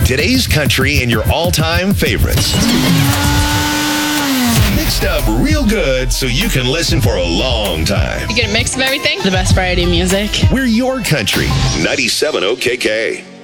Today's country and your all-time favorites. Mixed up real good so you can listen for a long time. You get a mix of everything? The best variety of music. We're your country. 97 OKK.